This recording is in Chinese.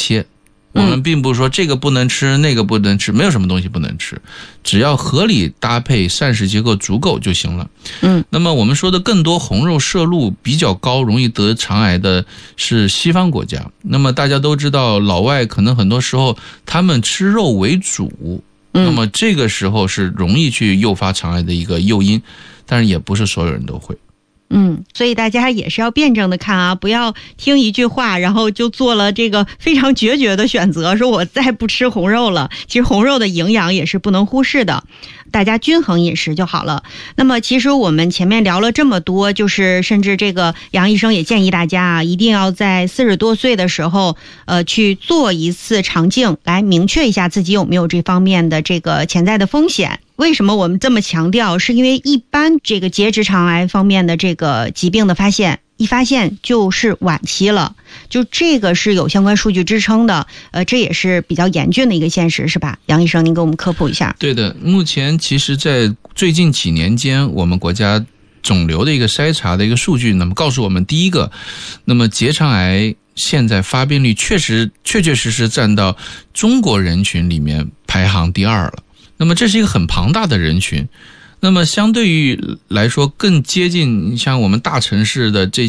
切。我们并不是说这个不能吃那个不能吃，没有什么东西不能吃，只要合理搭配，膳食结构足够就行了。那么我们说的更多红肉摄入比较高，容易得肠癌的是西方国家。那么大家都知道，老外可能很多时候他们吃肉为主，那么这个时候是容易去诱发肠癌的一个诱因，但是也不是所有人都会。 所以大家也是要辩证的看啊，不要听一句话然后就做了这个非常决绝的选择，说我再不吃红肉了。其实红肉的营养也是不能忽视的，大家均衡饮食就好了。那么其实我们前面聊了这么多，就是甚至这个杨医生也建议大家啊，一定要在40多岁的时候去做一次肠镜，来明确一下自己有没有这方面的这个潜在的风险。为什么我们这么强调？是因为一般这个结直肠癌方面的这个疾病的发现，一发现就是晚期了，就这个是有相关数据支撑的，这也是比较严峻的一个现实，是吧？杨医生，您给我们科普一下。 对的，目前其实在最近几年间，我们国家肿瘤的一个筛查的一个数据，那么告诉我们，第一个，那么结肠癌现在发病率确实占到中国人群里面排行第2了。那么这是一个很庞大的人群，那么相对于来说更接近像我们大城市的这